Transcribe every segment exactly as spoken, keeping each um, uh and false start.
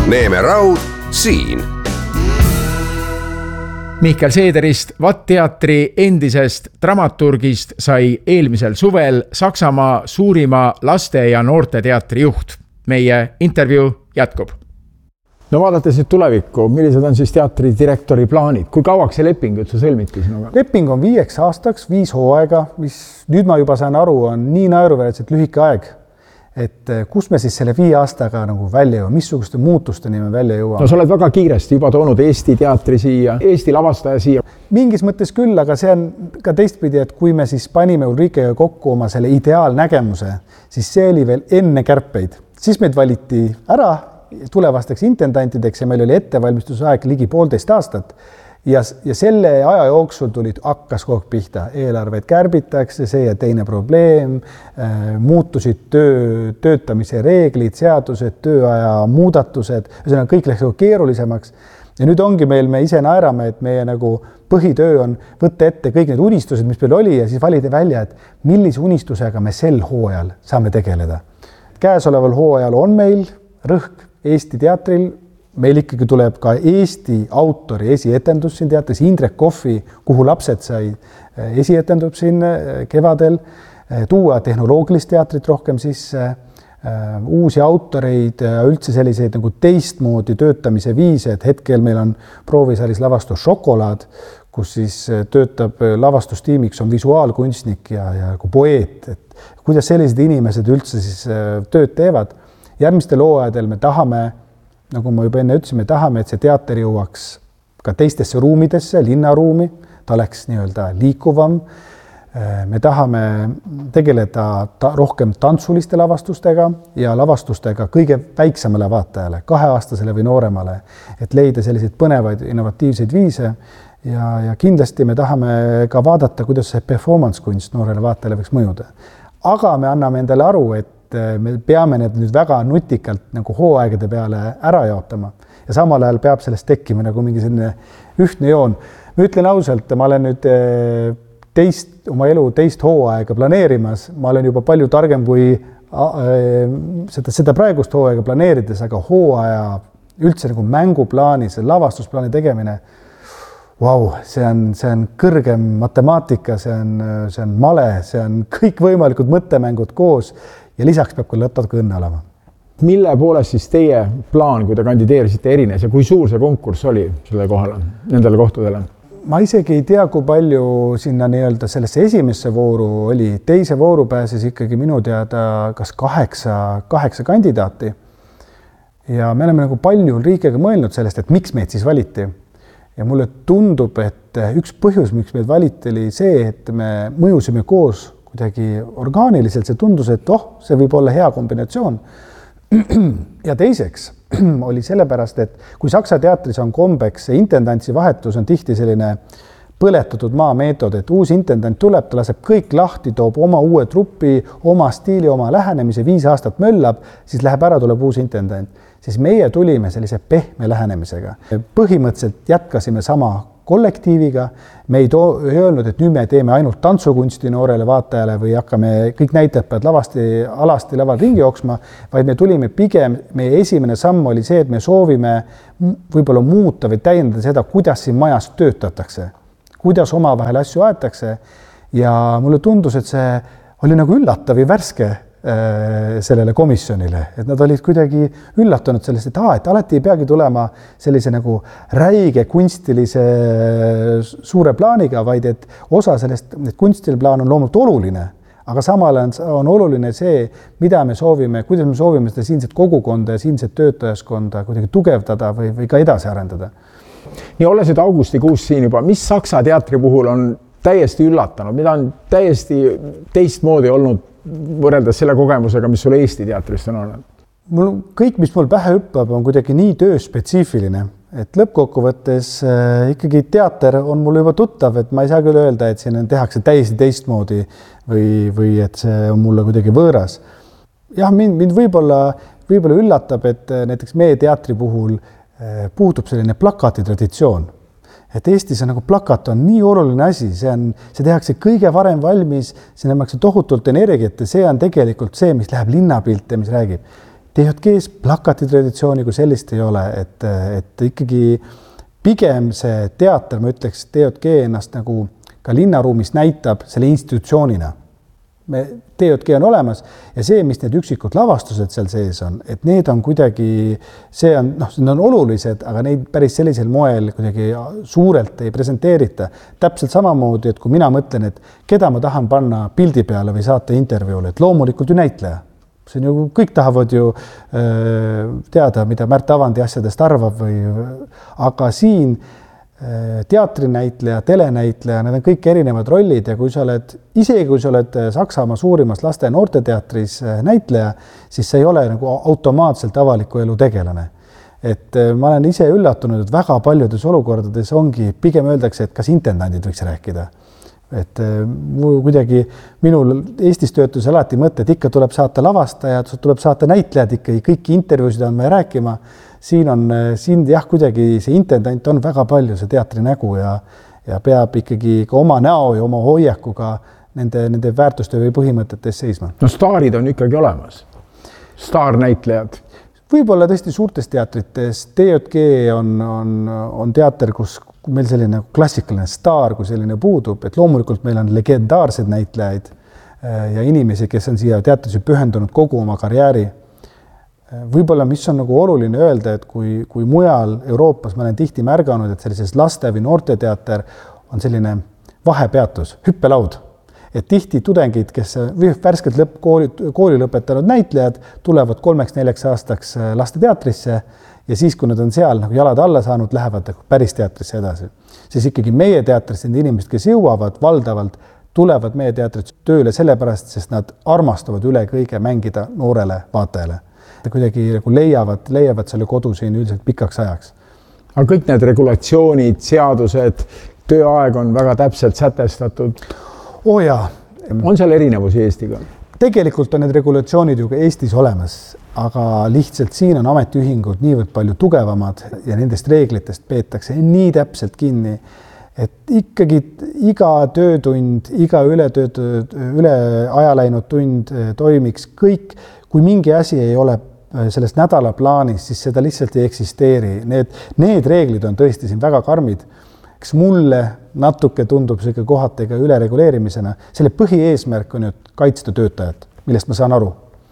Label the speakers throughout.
Speaker 1: Neeme Raud siin.
Speaker 2: Mihkel Seederist, Vatt-teatri endisest dramaturgist sai eelmisel suvel Saksamaa suurima laste- ja noorteteatri juht. Meie intervjuu jätkub. No vaadates nüüd tulevikku, millised on siis teatri direktori plaanid? Kui kauaks see leping üldse sõlmiti sinuga?
Speaker 3: Leping on viieks aastaks, viis hooaega, mis nüüd ma juba saan aru, on nii naeruväärselt lühike aeg. Et kus me siis selle viie aastaga nagu välja jõuame, missuguste muutusteni me välja jõuame?
Speaker 2: No sa oled väga kiiresti juba toonud Eesti teatri siia, Eesti lavastaja siia.
Speaker 3: Mingis mõttes küll, aga see on ka teistpidi, et kui me siis panime Ulrikega kokku oma selle ideaalnägemuse, siis see oli veel enne kärpeid. Siis meid valiti ära tulevasteks intendantideks ja meil oli ettevalmistusaeg ligi poolteist aastat. Ja, ja selle aja jooksul tulid hakkas kogu pihta. Eelarveid kärbitakse, see ja teine probleem, muutusid töö, töötamise reeglid, seadused, tööaja muudatused, ühesõnaga kõik läks keerulisemaks. Ja nüüd ongi meil, me ise naerame, et meie nagu põhitöö on võtta ette kõik need unistused, mis meil oli ja siis valida välja, et millise unistusega me sel hooajal saame tegeleda. Käesoleval hooajal on meil rõhk Eesti teatril. Meil ikkagi tuleb ka Eesti autori esietendus siin teatris, Indrek Kohvi, kuhu lapsed sai esietendub siin kevadel, tuua tehnoloogilist teatrit rohkem sisse, uusi autoreid, üldse selliseid nagu teistmoodi töötamise viise, et hetkel meil on proovisalis lavastus Šokolaad, kus siis töötab lavastustiimiks on visuaalkunstnik ja, ja poeet, et kuidas sellised inimesed üldse siis tööd teevad. Järgmistel hooajadel me tahame, nagu ma juba enne ütlesin, me tahame, et see teater jõuaks ka teistesse ruumidesse, linnaruumi, ta oleks nii-öelda liikuvam. Me tahame tegeleda ta, rohkem tantsuliste lavastustega ja lavastustega kõige väiksemale vaatajale, kaheaastasele või nooremale, et leida selliseid põnevaid innovatiivseid viise ja, ja kindlasti me tahame ka vaadata, kuidas see performance kunst noorele vaatajale võiks mõjuda. Aga me anname endale aru, et me peame need nüüd väga nutikalt nagu hooaegade peale ära jaotama ja samal ajal peab sellest tekkima nagu mingi selline ühtne joon. Ma ütlen ausalt, ma olen nüüd teist, oma elu teist hooaega planeerimas, ma olen juba palju targem kui seda, seda praegust hooaega planeerides, aga hooaja üldse nagu mänguplaani, see lavastusplaani tegemine, vau, see on, see on kõrgem matemaatika, see on, see on male, see on kõik võimalikud mõttemängud koos ja lisaks peab ka lõtatuke õnne olema.
Speaker 2: Mille poolest siis teie plaan, kui te kandideerisite erines ja kui suur see konkurss oli selle kohale, nendele kohtadele?
Speaker 3: Ma isegi ei tea, kui palju sinna nii-öelda sellesse esimesse vooru oli. Teise vooru pääses ikkagi minu teada kas kaheksa, kaheksa kandidaati. Ja me oleme nagu palju Ulrikega mõelnud sellest, et miks meid siis valiti. Ja mulle tundub, et üks põhjus, miks meid valiti, oli see, et me mõjusime koos kuidagi orgaaniliselt, see tundus, et oh, see võib olla hea kombinatsioon. Ja teiseks oli sellepärast, et kui Saksa teatris on kombeks, see intendantsi vahetus on tihti selline põletatud maa meetod, et uus intendant tuleb, ta laseb kõik lahti, toob oma uue trupi, oma stiili, oma lähenemise, viis aastat möllab, siis läheb ära, tuleb uus intendant. Siis meie tulime sellise pehme lähenemisega. Põhimõtteliselt jätkasime sama kollektiiviga. Me ei, too, ei öelnud, et nüüd me teeme ainult tantsukunsti noorele vaatajale või hakkame kõik näitajad pead lavasti, alasti laval ringi jooksma, vaid me tulime pigem, meie esimene samm oli see, et me soovime võib-olla muuta või täiendada seda, kuidas siin majas töötatakse, kuidas omavahel asju aetakse ja mulle tundus, et see oli nagu üllatav ja värske sellele komisjonile, et nad olid kuidagi üllatunud sellest, et, aa, et alati ei peagi tulema sellise nagu räige kunstilise suure plaaniga, vaid et osa sellest, et kunstiline plaan on loomult oluline, aga samal on, on oluline see, mida me soovime, kuidas me soovime seda siinset kogukonda ja siinset töötajaskonda kuidagi tugevdada või, või ka edasi arendada.
Speaker 2: Nii olles nüüd augustikuus siin juba, mis Saksa teatri puhul on täiesti üllatanud, mida on täiesti teistmoodi olnud võrreldes selle kogemusega, mis sul Eesti teatrist on olnud?
Speaker 3: Mul, kõik, mis mul pähe hüppab, on kuidagi nii tööspetsiifiline, et lõppkokkuvõttes äh, ikkagi teater on mul juba tuttav, et ma ei saa küll öelda, et siin tehakse täiesti teistmoodi või, või et see on mulle kuidagi võõras. Jah, mind, mind võib-olla, võib-olla üllatab, et näiteks meie teatri puhul äh, puutub selline plakati traditsioon. Et Eestis on nagu plakat on nii oluline asi, see, on, see tehakse kõige varem valmis, see näemakse tohutult energiat ja see on tegelikult see, mis läheb linnapilte, mis räägib. T J G-s plakati traditsiooni kui sellist ei ole, et, et ikkagi pigem see teater, ma ütleks, T J G ennast nagu ka linnaruumis näitab selle institutsioonina. Me, T J G on olemas ja see, mis need üksikud lavastused seal sees on, et need on kuidagi, see on, noh, need on olulised, aga neid päris sellisel moel kuidagi suurelt ei presenteerita. Täpselt samamoodi, et kui mina mõtlen, et keda ma tahan panna pildi peale või saata intervjuule, et loomulikult ju näitleja. See on ju, kõik tahavad ju äh, teada, mida Märt Avandi asjadest arvab või, aga siin teatrinäitleja, telenäitleja, need on kõik erinevad rollid ja kui sa oled, isegi kui sa oled Saksamaa suurimas laste- ja noorteteatris näitleja, siis see ei ole nagu automaatselt avaliku elu tegelane. Et ma olen ise üllatunud, et väga paljudes olukordades ongi, pigem öeldakse, et kas intendandid võiks rääkida. Et kuidagi minul Eestis töötus alati mõte, et ikka tuleb saata lavastajad, tuleb saata näitlejad ikka, kõiki intervjuusid on vaja rääkima. Siin on, siin jah, kuidagi see intendant on väga palju see teatri nägu ja, ja peab ikkagi ka oma näo ja oma hoiakuga nende, nende väärtuste või põhimõtetes seisma.
Speaker 2: No staarid on ikkagi olemas. Staarnäitlejad.
Speaker 3: Võib-olla tõesti suurtes teatrites. T J G on, on, on teater, kus meil selline klassikaline staar, kui selline puudub, et loomulikult meil on legendaarsed näitlejaid ja inimesi, kes on siia teatrisse pühendunud kogu oma karjääri. Võib-olla, mis on nagu oluline öelda, et kui, kui mujal Euroopas ma olen tihti märganud, et sellises laste- või noorteteater on selline vahepeatus, hüppelaud. Et tihti tudengid, kes värskelt lõpp, kooli, kooli lõpetanud näitlejad, tulevad kolmeks neljaks aastaks lasteteatrisse ja siis, kui nad on seal nagu jalad alla saanud, lähevad päris teatrisse edasi. Siis ikkagi meie teatrisse need inimesed, kes jõuavad valdavalt, tulevad meie teatrisse tööle sellepärast, sest nad armastavad üle kõige mängida noorele vaatajale. Kuidagi leiavad, leiavad selle kodu siin üldiselt pikaks ajaks.
Speaker 2: Aga kõik need regulatsioonid, seadused, tööaeg on väga täpselt sätestatud.
Speaker 3: Oo jaa.
Speaker 2: On seal erinevusi Eestiga?
Speaker 3: Tegelikult on need regulatsioonid ju ka Eestis olemas, aga lihtsalt siin on ametiühingud niivõrd palju tugevamad ja nendest reeglitest peetakse nii täpselt kinni, et ikkagi iga töötund, iga üle, tööd, üle aja läinud tund toimiks kõik. Kui mingi asi ei ole sellest nädala plaanis, siis seda lihtsalt ei eksisteeri. Need, need reeglid on tõesti siin väga karmid. Eks mulle natuke tundub see kohati ka ülereguleerimisena. Selle põhieesmärk on ju kaitsta töötajat, millest ma saan aru.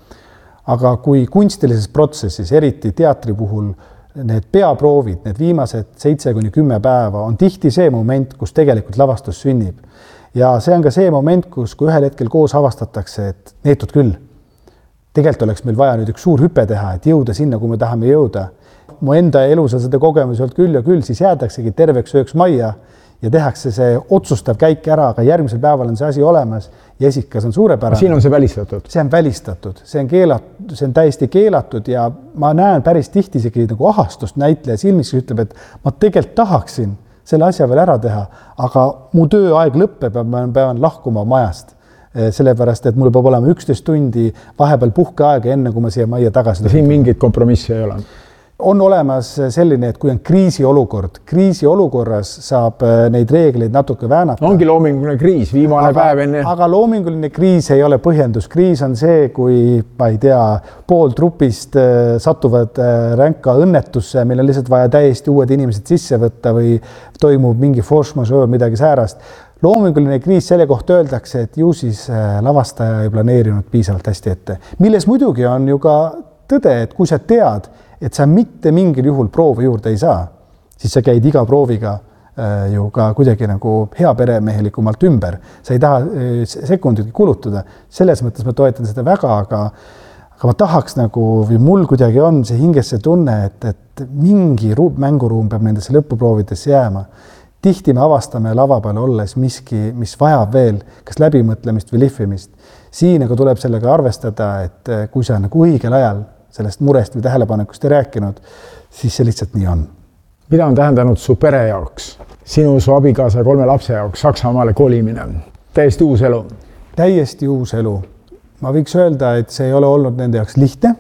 Speaker 3: Aga kui kunstilises protsessis, eriti teatri puhul, need peaproovid, need viimased seitse kuni kümme päeva on tihti see moment, kus tegelikult lavastus sünnib. Ja see on ka see moment, kus kui ühel hetkel koos avastatakse, et neetud küll. Tegelikult oleks meil vaja nüüd üks suur hüpe teha, et jõuda sinna, kui me tahame jõuda. Mu enda elus on seda kogemus olnud küll ja küll, siis jäädaksegi terveks ööks majja ja tehakse see otsustav käik ära, aga järgmisel päeval on see asi olemas ja esikas on suurepärane.
Speaker 2: Siin on see välistatud?
Speaker 3: See on välistatud, see on, keelatud, see on täiesti keelatud ja ma näen päris tihti isegi nagu ahastust näitleja silmis, kes ütleb, et ma tegelikult tahaksin selle asja veel ära teha, aga mu tööaeg lõppeb ja ma pean lahkuma majast. Sellepärast, et mul peab olema üksteist tundi vahepeal puhkeaega enne, kui ma siia majja tagasi.
Speaker 2: Siin mingit kompromissi ei ole?
Speaker 3: On olemas selline, et kui on kriisiolukord, kriisiolukorras saab neid reegleid natuke väänata.
Speaker 2: Ongi loominguline kriis, viimane
Speaker 3: aga,
Speaker 2: päev enne.
Speaker 3: Aga loominguline kriis ei ole põhjendus. Kriis on see, kui, ma ei tea, pool trupist satuvad ränka õnnetusse, meil on lihtsalt vaja täiesti uued inimesed sisse võtta või toimub mingi force majeure, midagi säärast. Loominguline kriis selle kohta öeldakse, et ju siis lavastaja ei planeerinud piisavalt hästi ette. Milles muidugi on ju ka tõde, et kui sa tead, et sa mitte mingil juhul proovi juurde ei saa, siis sa käid iga prooviga ju ka kuidagi nagu hea peremehelikumalt ümber. Sa ei taha sekunditki kulutada. Selles mõttes ma toetan seda väga, aga, aga ma tahaks nagu, või mul kuidagi on see hinges see tunne, et, et mingi ruum, mänguruum peab nendesse lõpuproovidesse jääma. Tihti me avastame lava peal olles miski, mis vajab veel kas läbimõtlemist või lihvimist. Siin aga tuleb sellega arvestada, et kui sa nagu õigel ajal sellest murest või tähelepanekust ei rääkinud, siis see lihtsalt nii on.
Speaker 2: Mida on tähendanud su pere jaoks, sinu su abikaasa kolme lapse jaoks Saksamaale kolimine? Täiesti uus elu? Täiesti uus elu. Ma võiks öelda, et see ei ole olnud nende jaoks lihtne.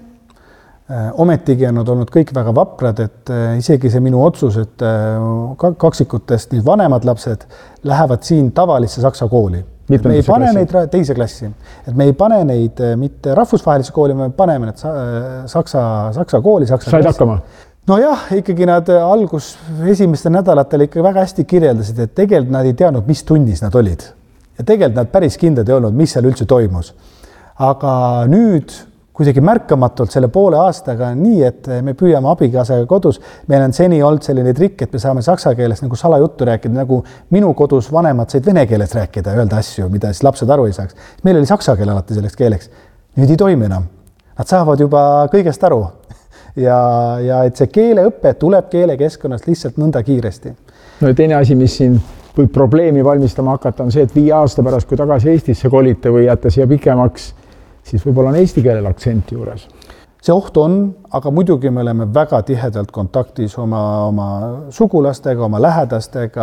Speaker 2: Ometigi on nad olnud kõik väga vaprad, et isegi see minu otsus, et kaksikutest nüüd vanemad lapsed lähevad siin tavalisse saksa kooli.
Speaker 3: me ei pane klassi? Neid teise klassi, et me ei pane neid mitte rahvusvahelise kooli, me paneme need saksa, saksa kooli, saksa
Speaker 2: said hakkama?
Speaker 3: Nojah, ikkagi nad algus esimestel nädalatel ikka väga hästi kirjeldasid, et tegelikult nad ei teadnud, mis tunnis nad olid. Ja tegelikult nad päris kindlad ei olnud, mis seal üldse toimus. Aga nüüd kuidagi märkamatult selle poole aastaga nii, et me püüame abikaasaga kodus. Meil on seni olnud selline trikk, et me saame saksa keeles nagu salajuttu rääkida, nagu minu kodus vanemad said vene keeles rääkida ja öelda asju, mida siis lapsed aru ei saaks. Meil oli saksa keel alati selleks keeleks. Nüüd ei toimi enam. Nad saavad juba kõigest aru. Ja, ja et see keeleõpe tuleb keelekeskkonnast lihtsalt nõnda kiiresti.
Speaker 2: No ja teine asi, mis siin võib probleemi valmistama hakata, on see, et viie aasta pärast, kui tagasi Eestisse kolite või jätta siia pikemaks, siis võib-olla on eesti keelel aktsent juures.
Speaker 3: See oht on, aga muidugi me oleme väga tihedalt kontaktis oma, oma sugulastega, oma lähedastega,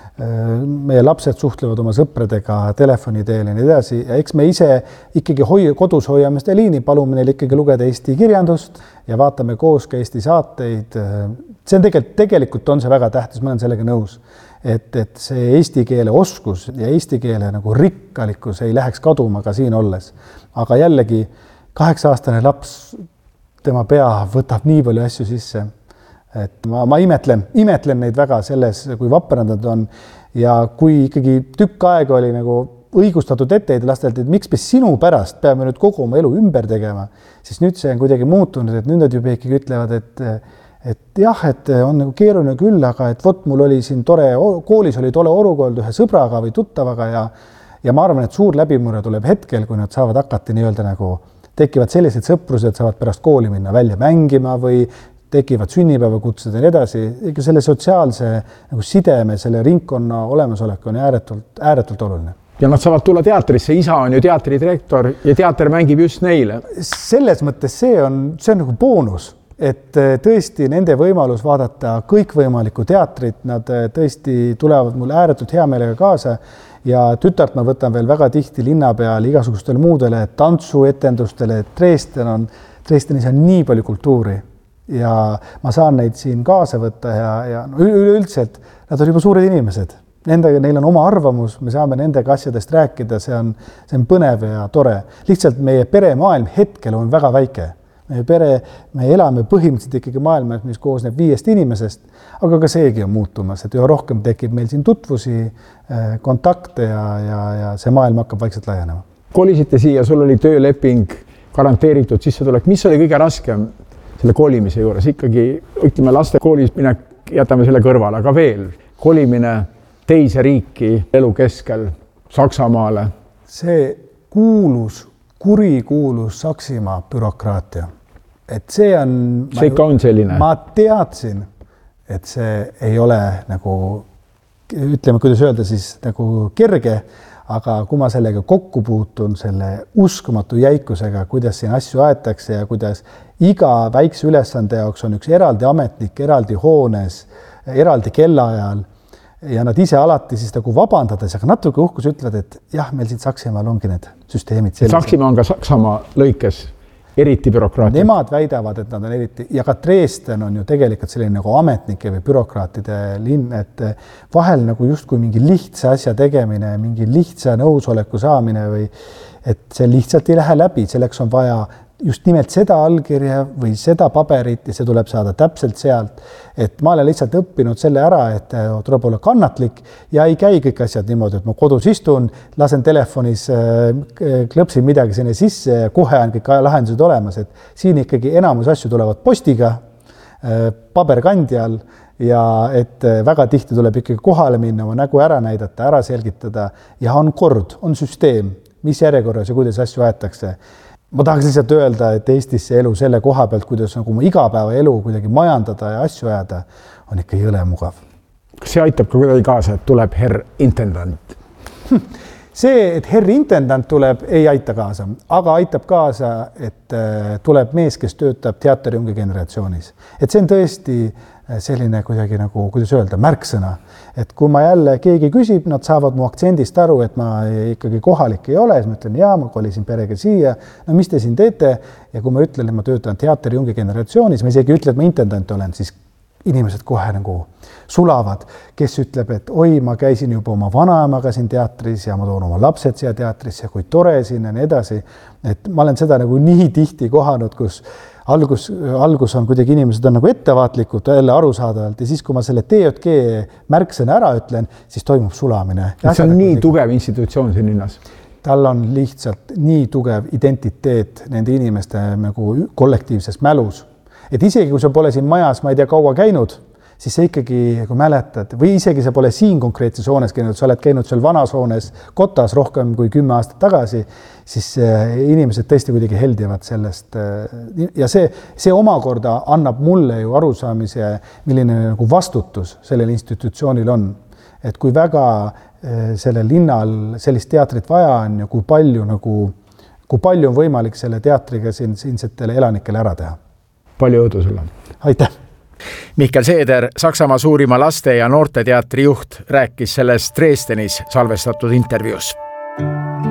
Speaker 3: meie lapsed suhtlevad oma sõpradega telefoni teel ja nii edasi. Ja eks me ise ikkagi hoi, kodus hoiame seda liini, palume neil ikkagi lugeda eesti kirjandust ja vaatame koos ka eesti saateid. See on tegelikult, tegelikult on see väga tähtis, ma olen sellega nõus. Et, et see eesti keele oskus ja eesti keele nagu rikkalikkus ei läheks kaduma ka siin olles. Aga jällegi kaheksa-aastane laps, tema pea võtab nii palju asju sisse. Et ma, ma imetlen, imetlen neid väga selles, kui vaprad nad on. Ja kui ikkagi tükk aega oli nagu õigustatud etteid lastelt, et miks me sinu pärast peame nüüd kogu oma elu ümber tegema, siis nüüd see on kuidagi muutunud, et nüüd nad juba ikkagi ütlevad, et et jah, et on nagu keeruline küll, aga et vot mul oli siin tore, koolis oli tole olukord ühe sõbraga või tuttavaga ja, ja ma arvan, et suur läbimurre tuleb hetkel, kui nad saavad hakata nii-öelda nagu, tekivad sellised sõprused, saavad pärast kooli minna välja mängima või tekivad sünnipäevakutsed ja nii edasi. Ikka selle sotsiaalse nagu sideme, selle ringkonna olemasolek on ääretult, ääretult oluline.
Speaker 2: Ja nad saavad tulla teatrisse, isa on ju teatridirektor ja teater mängib just neile.
Speaker 3: Selles mõttes see on, see on nagu boonus. Et tõesti nende võimalus vaadata kõikvõimalikku teatrit, nad tõesti tulevad mulle ääretult hea meelega kaasa ja tütart ma võtan veel väga tihti linna peal igasugustele muudele tantsuetendustele, et Dresden on, Dresdenis on nii palju kultuuri ja ma saan neid siin kaasa võtta ja, ja no, üleüldiselt nad on juba suured inimesed. Nendega, neil on oma arvamus, me saame nendega asjadest rääkida, see on, see on põnev ja tore. Lihtsalt meie peremaailm hetkel on väga väike. Meie pere, me elame põhimõtteliselt ikkagi maailmas, mis koosneb viiest inimesest, aga ka seegi on muutumas, et üha rohkem tekib meil siin tutvusi, kontakte ja, ja, ja see maailm hakkab vaikselt laienema.
Speaker 2: Kolisite siia, sul oli tööleping, garanteeritud sissetulek. Mis oli kõige raskem selle kolimise juures? Ikkagi, ütleme, laste koolis minek, jätame selle kõrvale, aga veel kolimine teise riiki elu keskel Saksamaale.
Speaker 3: See kuulus, kurikuulus Saksimaa bürokraatia. Et see on,
Speaker 2: see ikka on selline.
Speaker 3: Ma teadsin, et see ei ole nagu, ütleme, kuidas öelda siis nagu kerge, aga kui ma sellega kokku puutun, selle uskumatu jäikusega, kuidas siin asju aetakse ja kuidas iga väikse ülesande jaoks on üks eraldi ametnik, eraldi hoones, eraldi kellaajal ja nad ise alati siis nagu vabandades, aga natuke uhkus ütlevad, et jah, meil siit Saksimaal ongi need süsteemid sellised.
Speaker 2: Saksimaa on ka Saksamaa lõikes eriti bürokraatid.
Speaker 3: Nemad väidavad, et nad on eriti, ja ka Dresden on ju tegelikult selline nagu ametnike või bürokraatide linn, et vahel nagu justkui mingi lihtsa asja tegemine, mingi lihtsa nõusoleku saamine või et see lihtsalt ei lähe läbi, selleks on vaja just nimelt seda allkirja või seda paberit ja see tuleb saada täpselt sealt. Et ma olen lihtsalt õppinud selle ära, et tuleb olla kannatlik ja ei käi kõik asjad niimoodi, et ma kodus istun, lasen telefonis, klõpsin midagi sinne sisse ja kohe on kõik lahendused olemas. Et siin ikkagi enamus asju tulevad postiga, paberkandjal ja et väga tihti tuleb ikkagi kohale minna, oma nägu ära näidata, ära selgitada ja on kord, on süsteem, mis järjekorras ja kuidas asju aetakse. Ma tahaks lihtsalt öelda, et Eestis see elu selle koha pealt, kuidas nagu oma igapäeva elu kuidagi majandada ja asju ajada, on ikka jõle mugav.
Speaker 2: Kas see aitab ka kuidagi kaasa, et tuleb herr intendant?
Speaker 3: See, et herr intendant tuleb, ei aita kaasa, aga aitab kaasa, et tuleb mees, kes töötab teateriungi generatsioonis. Et see on tõesti selline kuidagi nagu, kuidas öelda, märksõna. Et kui ma jälle keegi küsib, nad saavad mu aktsendist aru, et ma ikkagi kohalik ei ole, siis ma ütlen, jaa, ma kolisin perega siia, no mis te siin teete? Ja kui ma ütlen, et ma töötan teateriungi generatsioonis, ma isegi ütlen, et ma intendant olen, siis inimesed kohe nagu sulavad, kes ütleb, et oi, ma käisin juba oma vanaemaga siin teatris ja ma toon oma lapsed siia teatrisse, kui tore siin ja nii edasi. Et ma olen seda nagu nii tihti kohanud, kus algus, algus on kuidagi inimesed on nagu ettevaatlikud jälle arusaadavalt ja siis, kui ma selle T J G märksõna ära ütlen, siis toimub sulamine.
Speaker 2: See on nii tugev institutsioon siin linnas.
Speaker 3: Tal on lihtsalt nii tugev identiteet nende inimeste nagu kollektiivses mälus. Et isegi, kui sa pole siin majas, ma ei tea, kaua käinud, siis sa ikkagi, kui mäletad, või isegi sa pole siin konkreetses hoones käinud, sa oled käinud seal vanas hoones kotas rohkem kui kümme aastat tagasi, siis inimesed tõesti kuidagi heldivad sellest. Ja see, see omakorda annab mulle ju arusaamise, milline nagu vastutus sellel institutsioonil on. Et kui väga sellel linnal sellist teatrit vaja on ja kui palju, nagu, kui palju on võimalik selle teatriga siin siinsetele elanikele ära teha.
Speaker 2: Palju õudu sulle.
Speaker 3: Aitäh!
Speaker 2: Mihkel Seeder, Saksamaa suurima laste- ja noorteteatri juht, rääkis sellest Dresdenis salvestatud intervjuus.